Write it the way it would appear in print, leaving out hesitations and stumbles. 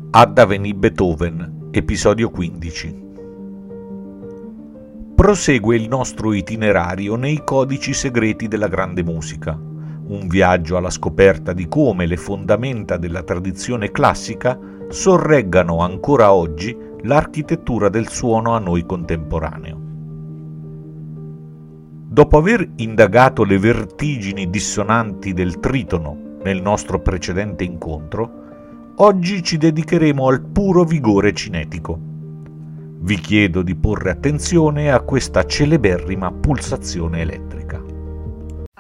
Adda veni Beethoven, episodio 15. Prosegue il nostro itinerario nei codici segreti della grande musica, un viaggio alla scoperta di come le fondamenta della tradizione classica sorreggano ancora oggi l'architettura del suono a noi contemporaneo. Dopo aver indagato le vertigini dissonanti del tritono nel nostro precedente incontro, oggi ci dedicheremo al puro vigore cinetico. Vi chiedo di porre attenzione a questa celeberrima pulsazione elettrica.